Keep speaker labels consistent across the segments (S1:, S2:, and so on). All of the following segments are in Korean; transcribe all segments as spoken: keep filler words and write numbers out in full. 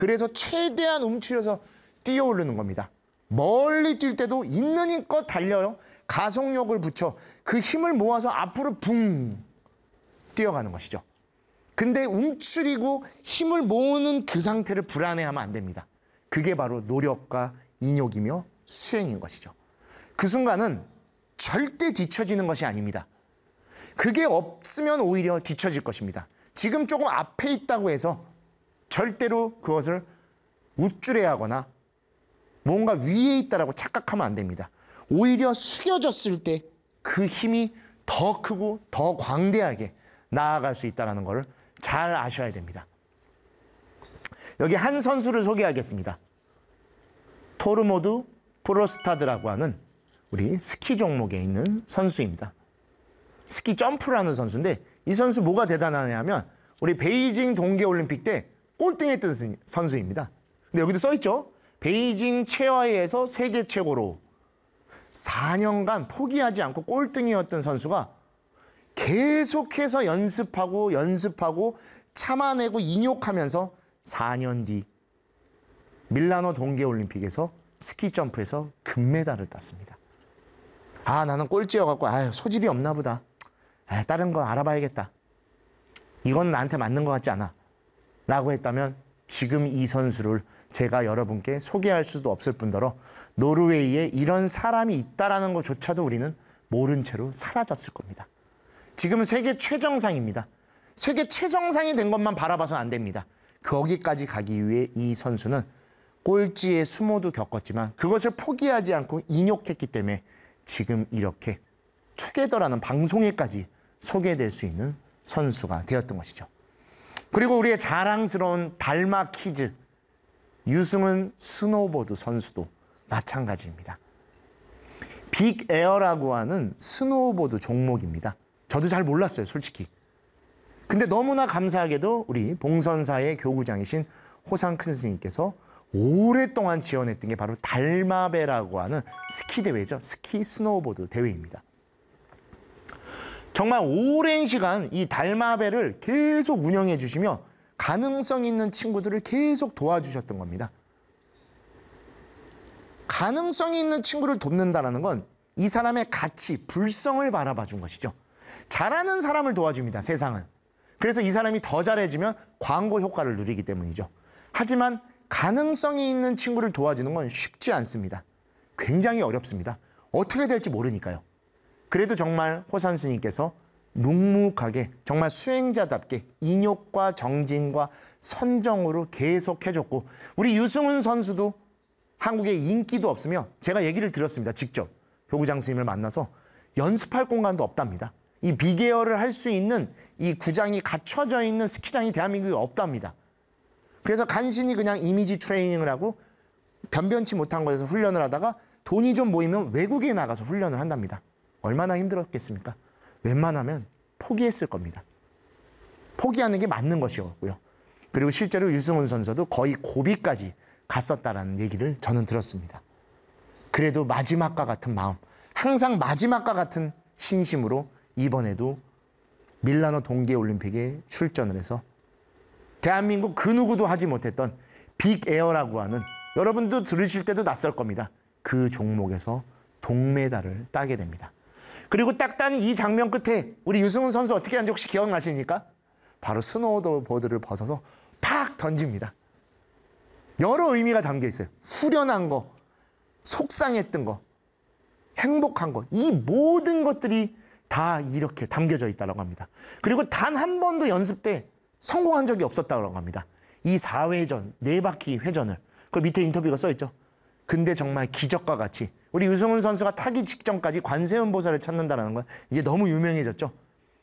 S1: 그래서 최대한 움츠려서 뛰어 오르는 겁니다. 멀리 뛸 때도 있는 힘껏 달려요. 가속력을 붙여 그 힘을 모아서 앞으로 붕 뛰어가는 것이죠. 근데 움츠리고 힘을 모으는 그 상태를 불안해하면 안 됩니다. 그게 바로 노력과 인욕이며 수행인 것이죠. 그 순간은 절대 뒤처지는 것이 아닙니다. 그게 없으면 오히려 뒤처질 것입니다. 지금 조금 앞에 있다고 해서 절대로 그것을 우쭐해하거나 뭔가 위에 있다라고 착각하면 안 됩니다. 오히려 숙여졌을 때 그 힘이 더 크고 더 광대하게 나아갈 수 있다는 것을 잘 아셔야 됩니다. 여기 한 선수를 소개하겠습니다. 토르모드 프로스타드라고 하는 우리 스키 종목에 있는 선수입니다. 스키 점프라는 선수인데 이 선수 뭐가 대단하냐면 우리 베이징 동계올림픽 때 꼴등했던 선수입니다. 근데 여기도 써있죠. 베이징 체화에서 세계 최고로 사 년간 포기하지 않고 꼴등이었던 선수가 계속해서 연습하고 연습하고 참아내고 인욕하면서 사 년 뒤 밀라노 동계올림픽에서 스키 점프에서 금메달을 땄습니다. 아, 나는 꼴찌여갖고 아유, 소질이 없나 보다. 아, 다른 거 알아봐야겠다. 이건 나한테 맞는 것 같지 않아. 라고 했다면 지금 이 선수를 제가 여러분께 소개할 수도 없을 뿐더러 노르웨이에 이런 사람이 있다는 것조차도 우리는 모른 채로 사라졌을 겁니다. 지금은 세계 최정상입니다. 세계 최정상이 된 것만 바라봐서는 안 됩니다. 거기까지 가기 위해 이 선수는 꼴찌의 수모도 겪었지만 그것을 포기하지 않고 인욕했기 때문에 지금 이렇게 투게더라는 방송에까지 소개될 수 있는 선수가 되었던 것이죠. 그리고 우리의 자랑스러운 달마 키즈 유승은 스노우보드 선수도 마찬가지입니다. 빅에어라고 하는 스노우보드 종목입니다. 저도 잘 몰랐어요, 솔직히. 근데 너무나 감사하게도 우리 봉선사의 교구장이신 호상 큰 스님께서 오랫동안 지원했던 게 바로 달마배라고 하는 스키 대회죠. 스키 스노우보드 대회입니다. 정말 오랜 시간 이 달마배를 계속 운영해 주시며 가능성 있는 친구들을 계속 도와주셨던 겁니다. 가능성이 있는 친구를 돕는다는 건 이 사람의 가치, 불성을 바라봐 준 것이죠. 잘하는 사람을 도와줍니다, 세상은. 그래서 이 사람이 더 잘해지면 광고 효과를 누리기 때문이죠. 하지만 가능성이 있는 친구를 도와주는 건 쉽지 않습니다. 굉장히 어렵습니다. 어떻게 될지 모르니까요. 그래도 정말 호산 스님께서 묵묵하게 정말 수행자답게 인욕과 정진과 선정으로 계속 해줬고 우리 유승훈 선수도 한국에 인기도 없으며 제가 얘기를 들었습니다. 직접 교구장 스님을 만나서 연습할 공간도 없답니다. 이 비계어를 할 수 있는 이 구장이 갖춰져 있는 스키장이 대한민국에 없답니다. 그래서 간신히 그냥 이미지 트레이닝을 하고 변변치 못한 곳에서 훈련을 하다가 돈이 좀 모이면 외국에 나가서 훈련을 한답니다. 얼마나 힘들었겠습니까? 웬만하면 포기했을 겁니다. 포기하는 게 맞는 것이었고요. 그리고 실제로 유승훈 선수도 거의 고비까지 갔었다라는 얘기를 저는 들었습니다. 그래도 마지막과 같은 마음, 항상 마지막과 같은 신심으로 이번에도 밀라노 동계올림픽에 출전을 해서 대한민국 그 누구도 하지 못했던 빅에어라고 하는 여러분도 들으실 때도 낯설 겁니다. 그 종목에서 동메달을 따게 됩니다. 그리고 딱 딴 이 장면 끝에 우리 유승훈 선수 어떻게 하는지 혹시 기억나십니까? 바로 스노우보드를 벗어서 팍 던집니다. 여러 의미가 담겨 있어요. 후련한 거, 속상했던 거, 행복한 거, 이 모든 것들이 다 이렇게 담겨져 있다고 합니다. 그리고 단 한 번도 연습 때 성공한 적이 없었다고 합니다. 이 사 회전, 네 바퀴 회전을. 그 밑에 인터뷰가 써있죠. 근데 정말 기적과 같이 우리 유승훈 선수가 타기 직전까지 관세음보살을 찾는다는 건 이제 너무 유명해졌죠.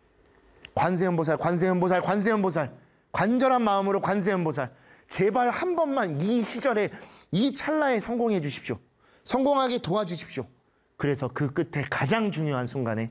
S1: 관세음보살, 관세음보살, 관세음보살. 관절한 마음으로 관세음보살. 제발 한 번만 이 시절에 이 찰나에 성공해 주십시오. 성공하게 도와주십시오. 그래서 그 끝에 가장 중요한 순간에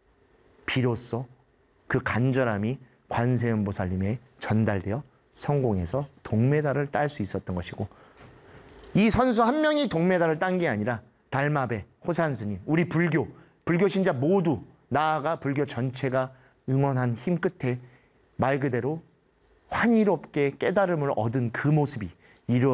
S1: 비로소 그 간절함이 관세음보살님에 전달되어 성공해서 동메달을 딸 수 있었던 것이고 이 선수 한 명이 동메달을 딴 게 아니라 달마배, 호산스님, 우리 불교, 불교 신자 모두 나아가 불교 전체가 응원한 힘 끝에 말 그대로 환희롭게 깨달음을 얻은 그 모습이 이루